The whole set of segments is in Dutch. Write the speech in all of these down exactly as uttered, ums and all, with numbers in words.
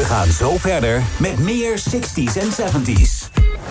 gaan zo verder met meer zestig's en zeventig's.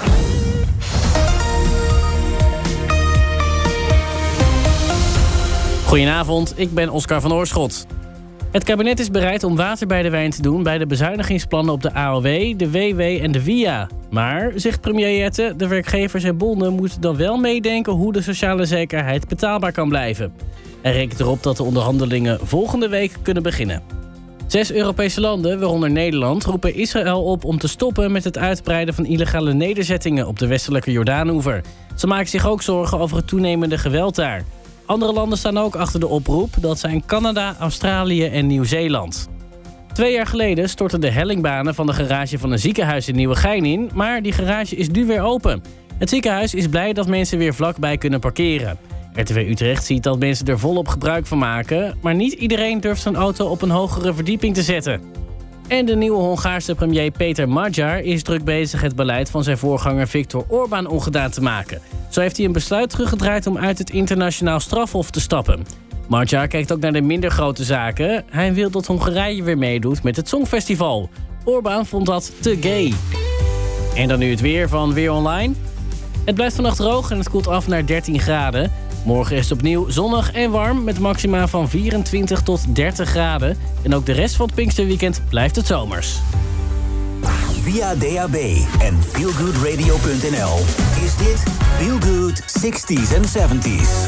Goedenavond, ik ben Oscar van Oorschot. Het kabinet is bereid om water bij de wijn te doen bij de bezuinigingsplannen op de A O W, de W W en de V I A. Maar, zegt premier Jette, de werkgevers en bonden moeten dan wel meedenken hoe de sociale zekerheid betaalbaar kan blijven. Hij rekent erop dat de onderhandelingen volgende week kunnen beginnen. Zes Europese landen, waaronder Nederland, roepen Israël op om te stoppen met het uitbreiden van illegale nederzettingen op de westelijke Jordaanoever. Ze maken zich ook zorgen over het toenemende geweld daar. Andere landen staan ook achter de oproep. Dat zijn Canada, Australië en Nieuw-Zeeland. Twee jaar geleden stortten de hellingbanen van de garage van een ziekenhuis in Nieuwegein in, maar die garage is nu weer open. Het ziekenhuis is blij dat mensen weer vlakbij kunnen parkeren. R T V Utrecht ziet dat mensen er volop gebruik van maken, maar niet iedereen durft zijn auto op een hogere verdieping te zetten. En de nieuwe Hongaarse premier Peter Magyar is druk bezig het beleid van zijn voorganger Viktor Orbán ongedaan te maken. Zo heeft hij een besluit teruggedraaid om uit het internationaal strafhof te stappen. Magyar kijkt ook naar de minder grote zaken. Hij wil dat Hongarije weer meedoet met het Songfestival. Orbán vond dat te gay. En dan nu het weer van Weer Online. Het blijft vannacht droog en het koelt af naar dertien graden. Morgen is het opnieuw zonnig en warm met maxima van vierentwintig tot dertig graden. En ook de rest van het Pinksterweekend blijft het zomers. Via D A B en feelgoodradio punt n l is dit Feel Good zestig's en zeventig's.